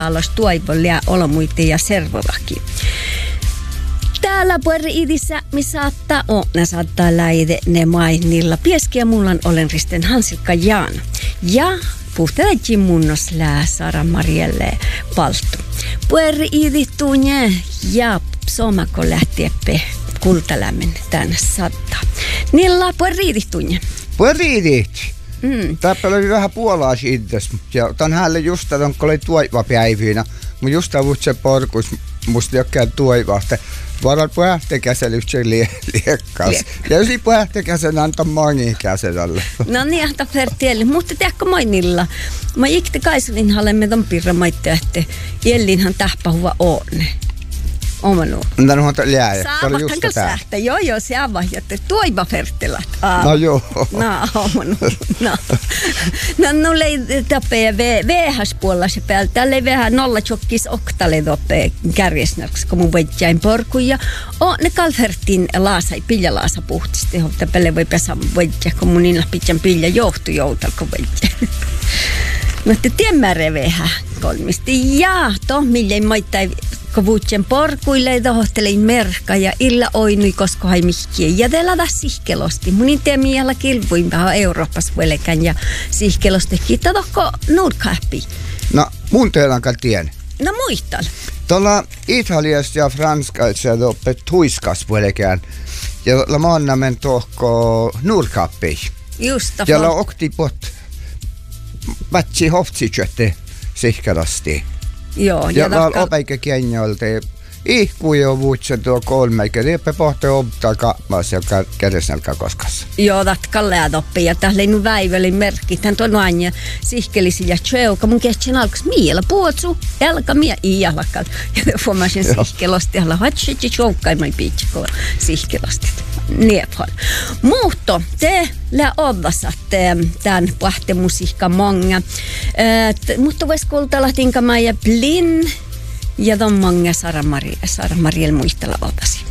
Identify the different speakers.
Speaker 1: alos tuivon lää olomuite ja servolaki. Täällä Pueri-idissä, ne saattaa läide ne mainilla. Pieskiä mullan olen Risten Hansilka Jaana. Ja puhtelakin munnos lää Sara Marielle palttu. Pueri-idi tunne ja somako lähtieppe kultalämmen tänne sattaa. Niillä Pueri-idi tunne.
Speaker 2: Pueri-idi. Tääpä oli vähän Puolaa itses. Ja tän hänelle just tämän, kun oli tuivapäivinä. Mun just avut se porkus musta jokin tuivahte. Varan puhehtekäsen yhtään liekkaus. Ja ysi puhehtekäsen antaa mangin käsedälle.
Speaker 1: No niin, että fertieli. Mutta tiedätkö mainilla? Mä ikti kaisulin halemme ton pirra maitte, että jellinhan tähpähuva oone. Omanu.
Speaker 2: No on jää.
Speaker 1: Saavatanko sähtä? Joo, se avahjatte. Tuiva fertilat.
Speaker 2: No joo.
Speaker 1: No, omanu. No lei tapee VHS-puolella se päällä. Täällä ei vähän nolla tjokkis oktale topee kärjesnärks, kun mun veitjain porkuja. Ne kalfertin laasa, piljalaasa puhtisti. Hoppta pelle voi pesä veitja, kun mun inla pitjan pilja johtu joutalko veitja. No te tiemmärre vähän kolmisti. Ja toh milleen maittai kovuutsen porkuille tohottelin merkka ja illa oinui koska hai mihkiä. Ja teillä tässä sihkelosti. Munin teemiällä kilpuin vähän Euroopassa velekään ja sihkelostikin. Tohko nurkahpi?
Speaker 2: No mun teillänkään tien.
Speaker 1: No muistal.
Speaker 2: Tuolla Italiasta ja Franskassa toppe tuiskas velekään. Ja la maanna men tohko nurkahpi.
Speaker 1: Just.
Speaker 2: Ja la oktipot vatsi hoftsykötte sihkelosti.
Speaker 1: Joo,
Speaker 2: ja opäikä kenjolta ihkuja vuutsen tuo kolmeikä liippä pohti obtaa kaapmaas ja kädesnälkä koskas.
Speaker 1: Joo, tatkalleen toppi ja tähän leinu väivälin merkki. Tän tuon aina sihkelisi ja tjeuka. Mun kehtsin alkas miellä puotsu, elka mie iälakal. Ja fuomasin sihkelosti ja hatsit ja tjoukkaimai piitsikko sihkelosti. Niepon. Muutto, te lää ovasatte tämän pahtemmusiikka monga. Mutta vois kuultella tinkamaa ja blin ja ton monga Sara Mariel muistella otasi.